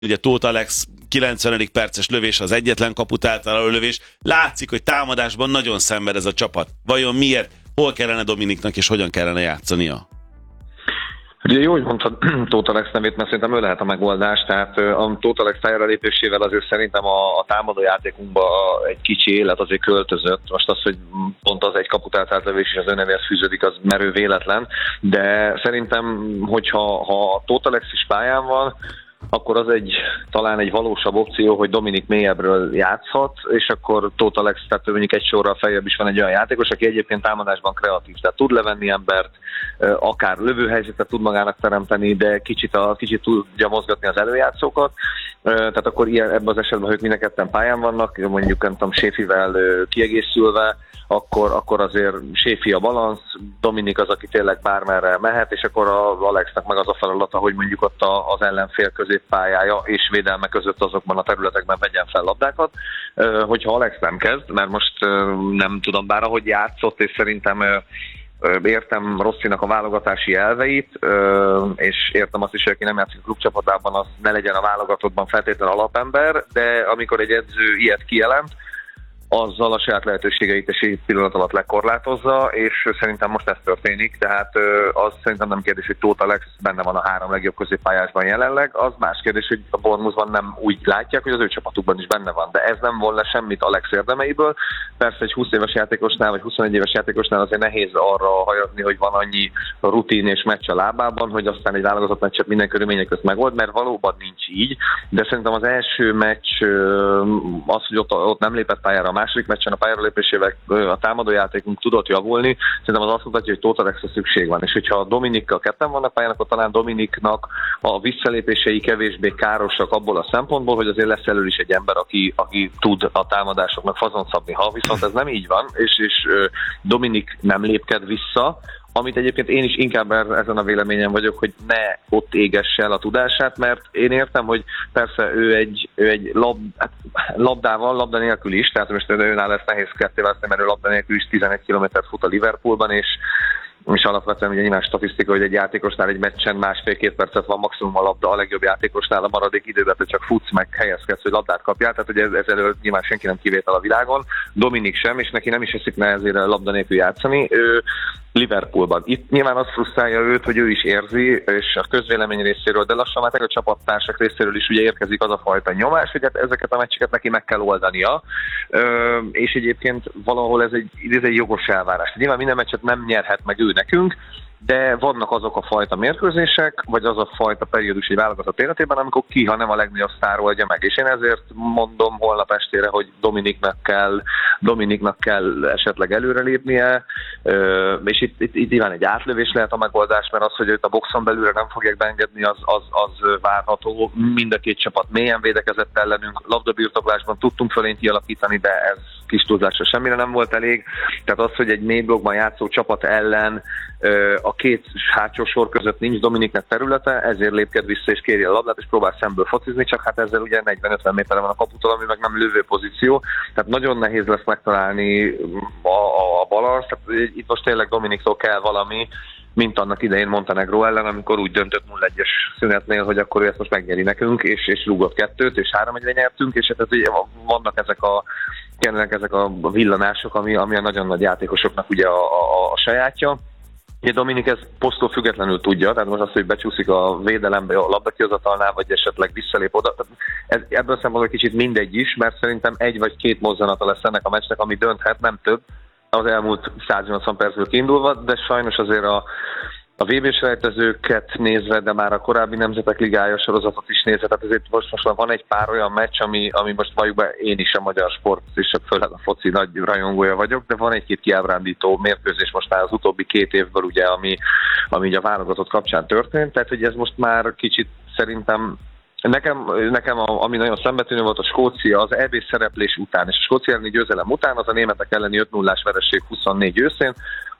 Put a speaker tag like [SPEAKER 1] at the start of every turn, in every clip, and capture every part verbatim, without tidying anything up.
[SPEAKER 1] ugye Tóth Alex kilencvenedik perces lövés, az egyetlen kaput által lövés. Látszik, hogy támadásban nagyon szenved ez a csapat. Vajon miért? Hol kellene Dominiknak, és hogyan kellene játszania?
[SPEAKER 2] Ugye jó, hogy mondtad Tóth Alex nevét, mert szerintem ő lehet a megoldás, tehát a Tóth Alex pályára lépésével azért szerintem a, a támadó játékunkba egy kicsi élet azért költözött. Most az, hogy pont az egy kaput átlövés és az ő nevéhez fűződik, az merő véletlen, de szerintem, hogyha ha Tóth Alex is pályán van, akkor az egy talán egy valósabb opció, hogy Dominik mélyebbről játszhat, és akkor Tóth Alex, tehát mondjuk egy sorral feljebb is van egy olyan játékos, aki egyébként támadásban kreatív, tehát tud levenni embert, akár lövőhelyzetet tud magának teremteni, de kicsit, a, kicsit tudja mozgatni az előjátszókat, tehát akkor ilyen, ebben az esetben, hogy mind a ketten pályán vannak, mondjuk nem tudom, Séfivel kiegészülve, akkor, akkor azért Séfi a balansz, Dominik az, aki tényleg bármerre mehet, és akkor a Alexnek meg az a feladata, hogy mondjuk ott az ellenfél középpályája és védelme között azokban a területekben vegyen fel labdákat. Hogyha Alex nem kezd, mert most nem tudom, bár ahogy játszott, és szerintem értem Rosszinak a válogatási elveit, és értem azt is, hogy aki nem játszik a klubcsapatában, az ne legyen a válogatottban feltétlenül alapember, de amikor egy edző ilyet kijelent, azzal a saját lehetőségeit és egy pillanat alatt lekorlátozza, és szerintem most ez történik, tehát az szerintem nem kérdés, hogy Tóth Alex benne van a három legjobb középpályásban jelenleg, az más kérdés, hogy a Bournemouthban nem úgy látják, hogy az ő csapatukban is benne van, de ez nem volna semmit Alex érdemeiből. Persze egy húsz éves játékosnál, vagy huszonegy éves játékosnál azért nehéz arra hajazni, hogy van annyi rutin és meccs a lábában, hogy aztán egy válogatott meccset minden körülmények között megold, mert valóban nincs így, de szerintem az első meccs, az, hogy ott, ott nem lépett pályára, a második meccsen a pályára lépésével a támadójátékunk tudott javulni, szerintem az azt mutatja, hogy Tóth Alexre szükség van, és hogyha a Dominikkal ketten vannak pályán, akkor talán Dominiknak a visszalépései kevésbé károsak abból a szempontból, hogy azért lesz elől is egy ember, aki, aki tud a támadásoknak fazont szabni. Ha viszont ez nem így van, és, és Dominik nem lépked vissza, amit egyébként én is inkább ezen a véleményen vagyok, hogy ne ott égesse el a tudását, mert én értem, hogy persze ő egy, ő egy lab, hát labdával, labda nélkül is, tehát most őnál lesz nehéz ketté választani, mert ő labda nélkül is tizenegy kilométert fut a Liverpoolban, és és alapvetően ugye nyilván statisztika, hogy egy játékosnál egy meccsen másfél-két percet van maximum a labda, a legjobb játékosnál a maradék időben, hogy csak futsz, meg helyezkedsz, hogy labdát kapjál, tehát ugye ezzel nyilván senki nem kivétel a világon, Dominik sem, és neki nem is eszik nehezére labda nélkül játszani, ő Liverpoolban. Itt nyilván az frusztrálja őt, hogy ő is érzi, és a közvélemény részéről, de lassan már a csapattársak részéről is ugye érkezik az a fajta nyomás, hogy hát ezeket a meccseket neki meg kell oldania, Ö, és egyébként valahol ez egy, ez egy jogos elvárás. Nyilván minden meccset nem nyerhet meg ő nekünk, de vannak azok a fajta mérkőzések, vagy az a fajta periódus egy válogatott életében, amikor ki, ha nem a legnagyobb sztár oldja meg. És én ezért mondom holnap estére, hogy Dominiknak kell, Dominiknak kell esetleg előrelépnie, és itt, itt, itt nyilván egy átlövés lehet a megoldás, mert az, hogy őt a boxon belülre nem fogják beengedni, az, az, az várható. Mind a két csapat mélyen védekezett ellenünk, labdabirtoklásban tudtunk fölényt kialakítani, de ez kis túlzásra semmire nem volt elég. Tehát az, hogy egy mély blokkban játszó csapat ellen a két hátsó sor között nincs Dominiknek területe, ezért lépked vissza és kéri a labdát, és próbál szemből focizni, csak hát ezzel ugye negyven-ötven méterre van a kaputól, ami meg nem lövő pozíció, tehát nagyon nehéz lesz megtalálni a, a, a balansz, tehát itt most tényleg Dominiktól kell valami, mint annak idején Montenegro ellen, amikor úgy döntött nulla egyes szünetnél, hogy akkor ő ezt most megnyeri nekünk, és, és rúgott kettőt, és három egyre nyertünk, és hát ugye vannak ezek a ezek a villanások, ami, ami a nagyon nagy játékosoknak ugye a, a, a sajátja. Ugye Dominik ezt posztól függetlenül tudja, tehát most azt, hogy becsúszik a védelembe a labdakihozatalnál, vagy esetleg visszalép oda. Ez, ebből szempontból kicsit mindegy is, mert szerintem egy vagy két mozzanata lesz ennek a meccsnek, ami dönthet, nem több, az elmúlt száznyolcvan percből kiindulva, de sajnos azért a A vé bé selejtezőket nézve, de már a korábbi Nemzetek Ligája sorozatot is nézve, tehát ezért most, most van egy pár olyan meccs, ami, ami most valljuk be, én is a magyar sport, és főleg a foci nagy rajongója vagyok, de van egy-két kiábrándító mérkőzés most már az utóbbi két évből, ugye, ami, ami ugye a válogatott kapcsán történt, tehát hogy ez most már kicsit szerintem Nekem, nekem a, ami nagyon szembetűnő volt a Skócia az é bé szereplés után, és a Skócia elleni győzelem után az a németek elleni öt nullás vereség huszonnégy őszén,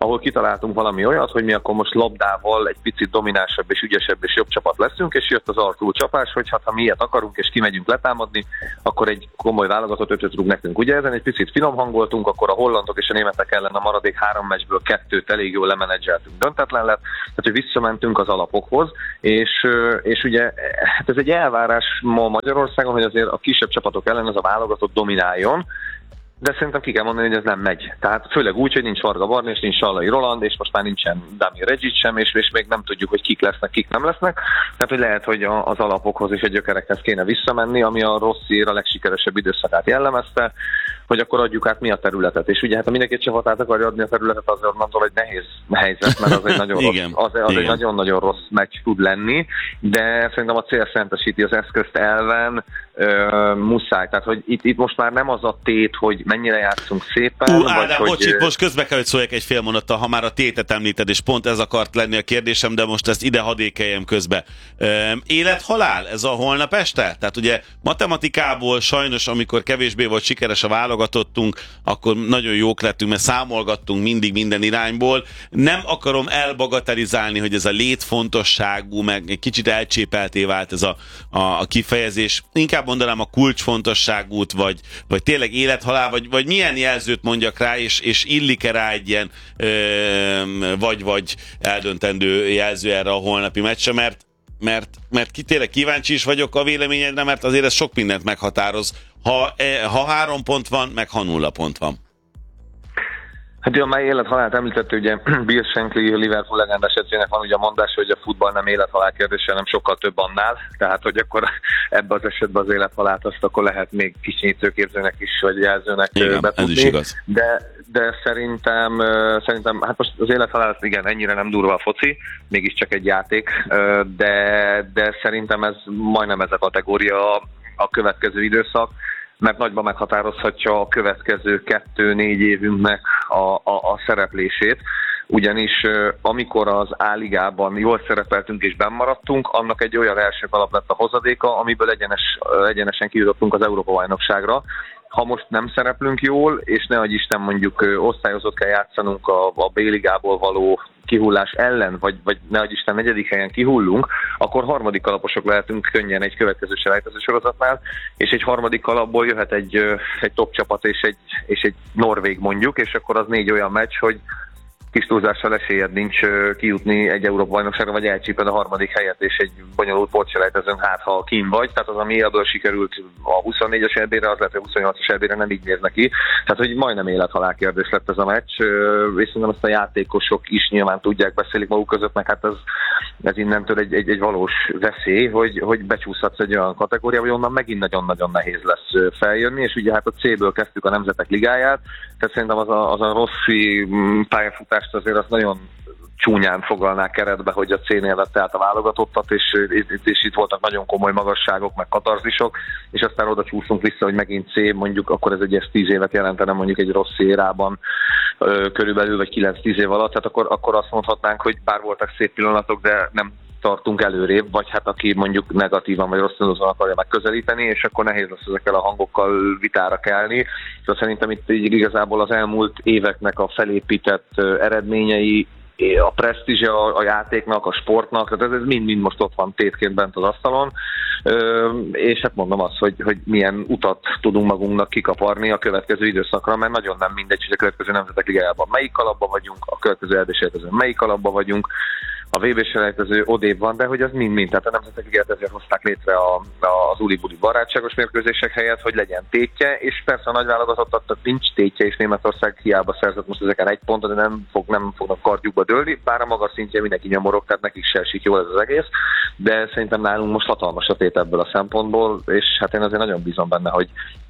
[SPEAKER 2] ahol kitaláltunk valami olyat, hogy mi akkor most labdával egy picit dominánsabb és ügyesebb és jobb csapat leszünk, és jött az arcú csapás, hogy hát ha mi ilyet akarunk és kimegyünk letámadni, akkor egy komoly válogatott ötöt rúg nekünk. Ugye ezen egy picit finom hangoltunk, akkor a hollandok és a németek ellen a maradék három meccsből kettőt elég jól lemenedzseltünk, döntetlen lett, tehát hogy visszamentünk az alapokhoz, és, és ugye hát ez egy elvárás ma Magyarországon, hogy azért a kisebb csapatok ellen az a válogatott domináljon, de szerintem ki kell mondani, hogy ez nem megy. Tehát főleg úgy, hogy nincs Varga Barna, és nincs Sallai Roland, és most már nincsen Dami Reggic sem, és, és még nem tudjuk, hogy kik lesznek, kik nem lesznek. Tehát, hogy lehet, hogy az alapokhoz és a gyökerekhez kéne visszamenni, ami a Rossiér a legsikeresebb időszakát jellemezte, hogy akkor adjuk át mi a területet. És ugye hát ha mindenki egy csapatát akarja adni a területet, az onnantól egy nehéz helyzet, mert az egy nagyon
[SPEAKER 1] igen,
[SPEAKER 2] rossz, az, az egy nagyon-nagyon rossz meccs tud lenni, de szerintem a cél szentesíti az eszközt elven, ö, muszáj. Tehát, hogy itt, itt most már nem az a tét, hogy mennyire játszunk szépen.
[SPEAKER 1] Ú,
[SPEAKER 2] vagy
[SPEAKER 1] Ádám,
[SPEAKER 2] hogy...
[SPEAKER 1] bocs, itt most közbe kell, hogy szóljak egy fél mondattal, ha már a tétet említed, és pont ez akart lenni a kérdésem, de most ezt ide hadékeljem közbe. Élet-halál ez a holnap este? Tehát ugye matematikából sajnos, amikor kevésbé volt sikeres a válogatottunk, akkor nagyon jók lettünk, mert számolgattunk mindig minden irányból. Nem akarom elbagatelizálni, hogy ez a létfontosságú, meg egy kicsit elcsépelté vált ez a, a, a kifejezés. Inkább mondanám a kulcsfontosságút, vagy, vagy tényleg élet-halál, vagy, vagy milyen jelzőt mondjak rá, és, és illik-e rá egy ilyen vagy-vagy eldöntendő jelző erre a holnapi meccsre, mert, mert, mert ki, tényleg kíváncsi is vagyok a véleményedre, mert azért ez sok mindent meghatároz, ha, ha három pont van, meg ha nulla pont van.
[SPEAKER 2] Hát ugye, amely élet-halált említette, ugye Bill Shankly, Liverpool legendás edzőjének van ugye a mondás, hogy a futball nem élet-halál kérdése, hanem sokkal több annál. Tehát, hogy akkor ebben az esetben az élet-halált azt akkor lehet még kicsinyítőképzőnek is, vagy jelzőnek
[SPEAKER 1] igen,
[SPEAKER 2] betudni.
[SPEAKER 1] Ez is igaz.
[SPEAKER 2] De, de szerintem, szerintem, hát most az élet-halált igen, ennyire nem durva a foci, mégiscsak egy játék, de, de szerintem ez majdnem ez a kategória a következő időszak, mert nagyban meghatározhatja a következő kettő-négy évünknek a, a, a szereplését. Ugyanis amikor az A-ligában jól szerepeltünk és bennmaradtunk, annak egy olyan első alap lett a hozadéka, amiből egyenes, egyenesen kijutottunk az Európa-bajnokságra. Ha most nem szereplünk jól, és ne adj Isten mondjuk osztályozott kell játszanunk a, a B-ligából való kihullás ellen, vagy, vagy ne adj Isten negyedik helyen kihullunk, akkor harmadik kalaposok lehetünk könnyen egy következő selejtező sorozatnál, és egy harmadik kalapból jöhet egy, egy top csapat és egy, és egy norvég mondjuk, és akkor az négy olyan meccs, hogy kis túlzással esélyed nincs kijutni egy Európa-bajnokságra, vagy elcsíped a harmadik helyet, és egy bonyolult portselejtezőn, hát ha kín vagy. Tehát az, ami ebből sikerült a huszonnégyes erdére, az lehet, hogy a huszonnyolcas erdére nem így néz neki. Tehát, hogy majdnem élet-halál kérdés lett ez a meccs, és szerintem ezt a játékosok is nyilván tudják, beszélik maguk között, meg hát ez, ez innentől egy, egy, egy valós veszély, hogy, hogy becsúszhatsz egy olyan kategóriába, hogy onnan megint nagyon-nagyon nehéz lesz feljönni, és ugye hát a C-ből kezdtük a Nemzetek Ligáját, tehát szerintem az a, az a Rossi pályafutás azért az nagyon csúnyán fogalnák keretbe, hogy a C-nél vette át a válogatottat, és, és, és itt voltak nagyon komoly magasságok, meg katarzisok, és aztán oda csúszunk vissza, hogy megint C, mondjuk akkor ez egy ezt tíz évet jelentene mondjuk egy rossz érában körülbelül, vagy kilenc-tíz év alatt, tehát akkor, akkor azt mondhatnánk, hogy bár voltak szép pillanatok, de nem tartunk előrébb, vagy hát aki mondjuk negatívan vagy rosszul akarja megközelíteni, és akkor nehéz lesz ezekkel a hangokkal vitára kelni. Tehát szerintem itt igazából az elmúlt éveknek a felépített eredményei, a presztízse a, a játéknak, a sportnak, tehát ez mind-mind most ott van tétként bent az asztalon, Ö, és hát mondom azt, hogy, hogy milyen utat tudunk magunknak kikaparni a következő időszakra, mert nagyon nem mindegy, hogy a következő Nemzetek Ligájában melyik kalapban vagyunk, a következő é bé selejtezőn melyik kalapban vagyunk, a vé bé selejtező odébb van, de hogy az mind-mind, tehát a Nemzetek Ligát ezért hozták létre a, a, az uli-buli barátságos mérkőzések helyett, hogy legyen tétje, és persze a nagyválogatottak nincs tétje, és Németország hiába szerzett most ezeken egy pontot, de nem, fog, nem fognak kardjukba dőlni, bár a magas szintje mindenki nyomorog, tehát nekik se esik jól ez az egész, de szerintem nálunk most hatalmas a tét ebből a szempontból, és hát én azért nagyon bízom benne, hogy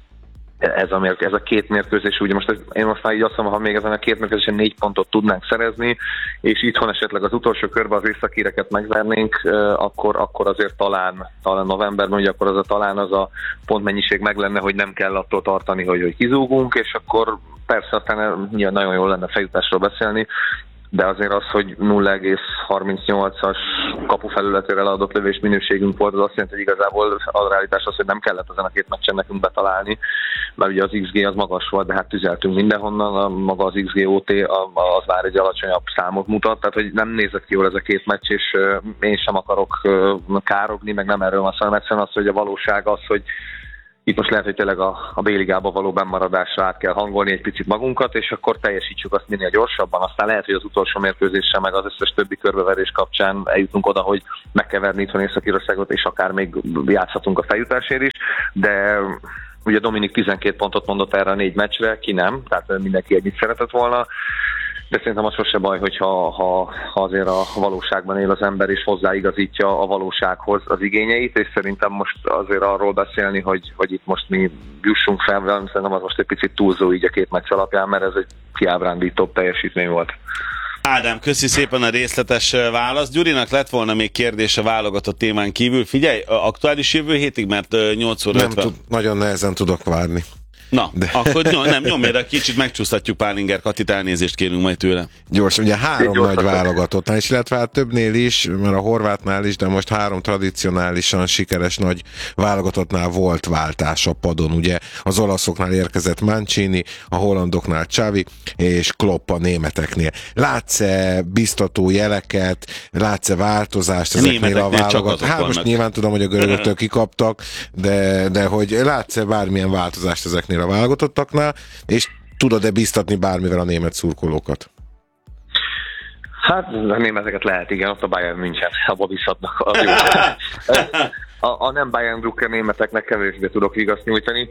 [SPEAKER 2] ez a, mérk, ez a két mérkőzés, ugye most én most már így azt mondom, ha még ezen a két mérkőzésen négy pontot tudnánk szerezni, és itthon esetleg az utolsó körben az északíreket megvernénk, akkor, akkor azért talán, talán novemberben, ugye akkor az a talán az a pontmennyiség meg lenne, hogy nem kell attól tartani, hogy, hogy kizúgunk, és akkor persze aztán nyilván nagyon jól lenne feljutásról beszélni, de azért az, hogy nulla egész harmincnyolcas kapufelületére leadott lövés minőségünk volt, az azt jelenti, hogy igazából a realitás az, hogy nem kellett ezen a két meccsen nekünk betalálni, mert ugye az iksz gé az magas volt, de hát tüzeltünk mindenhonnan, a, maga az iksz gé o té az már egy alacsonyabb számot mutat, tehát hogy nem nézett ki jól ez a két meccs, és én sem akarok károgni, meg nem erről van szó, hanem egyszerűen az, hogy a valóság az, hogy itt most lehet, hogy tényleg a, a B-ligába való bennmaradásra át kell hangolni egy picit magunkat, és akkor teljesítsük azt minél gyorsabban. Aztán lehet, hogy az utolsó mérkőzéssel meg az összes többi körbeverés kapcsán eljutunk oda, hogy meg kell verni itthon Észak-Írországot, és akár még játszhatunk a feljutásért is, de ugye Dominik tizenkét pontot mondott erre a négy meccsre, ki nem, tehát mindenki együtt szeretett volna. De szerintem az sose baj, hogyha ha, ha azért a valóságban él az ember, és hozzáigazítja a valósághoz az igényeit, és szerintem most azért arról beszélni, hogy, hogy itt most mi jussunk fel, szerintem az most egy picit túlzó így a két meccs alapján, mert ez egy kiábrándítóbb teljesítmény volt.
[SPEAKER 1] Ádám, köszi szépen a részletes választ. Gyurinak lett volna még kérdés a válogatott témán kívül. Figyelj, aktuális jövő hétig, mert nyolc óra ötven.
[SPEAKER 3] Tud, nagyon nehezen tudok várni.
[SPEAKER 1] Na, de. akkor nyom, nem, nyomj de kicsit megcsúsztatjuk Pálinger Katit, elnézést kérünk majd tőle.
[SPEAKER 3] Gyors, ugye három nagy válogatottnál is, illetve hát többnél is, mert a horvátnál is, de most három tradicionálisan sikeres nagy válogatottnál volt váltás a padon, ugye az olaszoknál érkezett Mancini, a hollandoknál Xavi, és Klopp a németeknél. Látsz-e biztató jeleket, látsz-e változást ezeknél a válogatott? Hát most nyilván tudom, hogy a görögöktől kikaptak, de, de hogy látsz-e bármilyen változást ezeknél a válogatottaknál, és tudod-e biztatni bármivel a német szurkolókat?
[SPEAKER 2] Hát a németeket lehet, igen, ott a Bayern München, abba biztatnak. Az jó. A, a nem Bayern Drucker németeknek kevésbé tudok vigaszt nyújtani,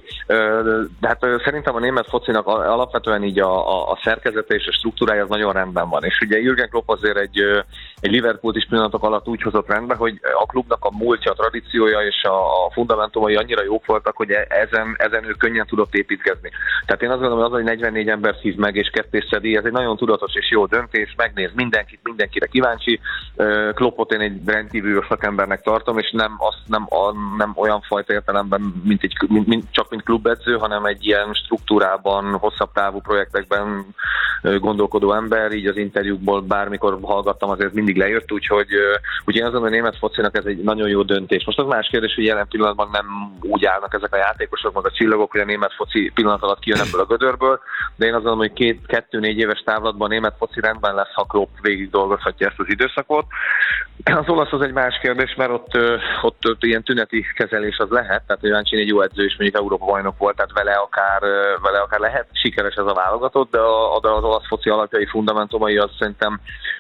[SPEAKER 2] de hát szerintem a német focinak alapvetően így a, a, a szerkezete és a struktúrája az nagyon rendben van. És ugye Jürgen Klopp azért egy, egy Liverpoolt is pillanatok alatt úgy hozott rendbe, hogy a klubnak a múltja, a tradíciója és a, a fundamentumai annyira jók voltak, hogy ezen, ezen ő könnyen tudott építkezni. Tehát én azt gondolom, hogy az, hogy negyvennégy ember hív meg és ketté szedi, ez egy nagyon tudatos és jó döntés, megnéz mindenkit, mindenkire kíváncsi. Kloppot én egy rendkívül szakembernek tartom, és nem azt nem A, nem olyan fajta értelemben, mint egy, mint, mint, csak mint klubedző, hanem egy ilyen struktúrában, hosszabb távú projektekben gondolkodó ember, így az interjúkból bármikor hallgattam, azért mindig lejött, úgyhogy, úgyhogy én azt gondolom, hogy a német focinak ez egy nagyon jó döntés. Most az más kérdés, hogy jelen pillanatban nem úgy állnak ezek a játékosok, meg a csillagok, hogy a német foci pillanat alatt kijön ebből a gödörből, de én azt gondolom, hogy két, kettő-négy éves távlatban a német foci rendben lesz, ha Klopp végig dolgozhatja ezt az időszakot. Az olasz az egy más kérdés, mert ott, ott, ott ilyen tüneti kezelés az lehet, tehát hogy Mancini egy jó edző is mondjuk Európa bajnok volt, tehát vele akár, vele akár lehet sikeres ez a válogatott, de, a, de az olasz foci alapjai, fundamentumai az szerintem,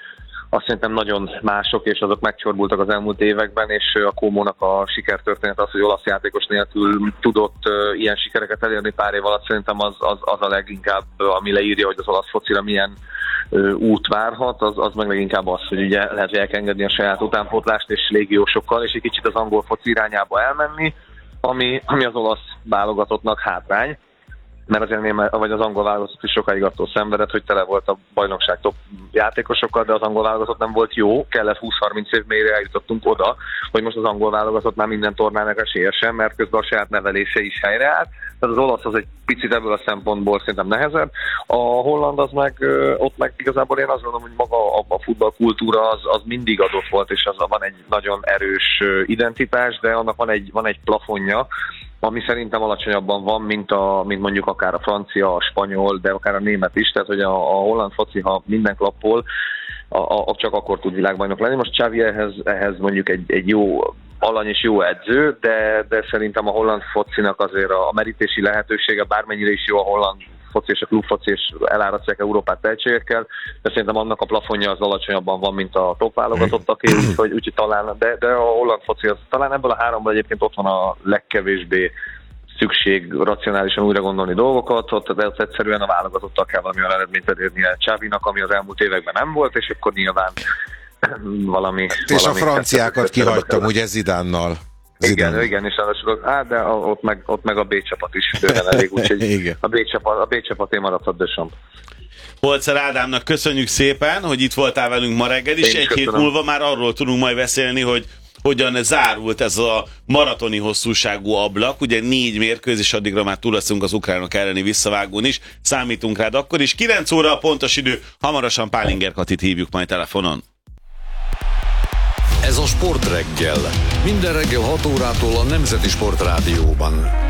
[SPEAKER 2] azt szerintem nagyon mások, és azok megcsorbultak az elmúlt években, és a Kómónak a sikertörténet az, hogy olasz játékos nélkül tudott uh, ilyen sikereket elérni pár év alatt, szerintem az, az, az a leginkább, ami leírja, hogy az olasz focira milyen uh, út várhat, az, az meg leginkább az, hogy ugye lehet, hogy el kell engedni a saját utánpótlást és légiósokkal, és egy kicsit az angol foci irányába elmenni, ami, ami az olasz válogatottnak hátrány, mert azért német, vagy az angol válogatott is sokáig attól szenvedett, hogy tele volt a bajnokság top játékosokkal, de az angol válogatott nem volt jó, kellett húsz-harminc év mélyre eljutottunk oda, hogy most az angol válogatott már minden tornának esélyesen, mert közben a saját nevelése is helyreállt. Tehát az olasz az egy picit ebből a szempontból szerintem nehezebb. A holland az meg, ott meg igazából én azt gondolom, hogy maga a futballkultúra az, az mindig adott volt, és az van egy nagyon erős identitás, de annak van egy, van egy plafonja, ami szerintem alacsonyabban van, mint, a, mint mondjuk akár a francia, a spanyol, de akár a német is, tehát hogy a, a holland foci, ha minden klappol, a, a, csak akkor tud világbajnok lenni. Most Xavi ehhez, ehhez mondjuk egy, egy jó alany és jó edző, de, de szerintem a holland focinak azért a, a merítési lehetősége, bármennyire is jó a holland foci és a klubfoci, és eláradják Európát tehetségekkel, de szerintem annak a plafonja az alacsonyabban van, mint a top válogatottaké, úgyhogy úgy, talán, de, de a holland foci az talán ebből a háromból egyébként ott van a legkevésbé szükség racionálisan újra gondolni dolgokat, ott az egyszerűen a válogatottal kell valami olyan eredményt elérnie Xavinak, ami az elmúlt években nem volt, és akkor nyilván valami...
[SPEAKER 3] És
[SPEAKER 2] valami
[SPEAKER 3] a franciákat kihagytam, ugye Zidánnal.
[SPEAKER 2] Igen, igen, igen, és ráadásul, á, de ott meg, ott meg a B csapat is bőven elég, úgyhogy a B csapat, a B csapaté maradhat Deschamps.
[SPEAKER 1] Holzer Ádámnak köszönjük szépen, hogy itt voltál velünk ma reggel is. Egy hét múlva már arról tudunk majd beszélni, hogy hogyan zárult ez a maratoni hosszúságú ablak. Ugye négy mérkőzés, addigra már túl leszünk az ukránok elleni visszavágón is. Számítunk rád akkor is. kilenc óra a pontos idő, hamarosan Pálinger Katit hívjuk majd telefonon.
[SPEAKER 4] Ez a Sportreggel. Minden reggel hat órától a Nemzeti Sportrádióban.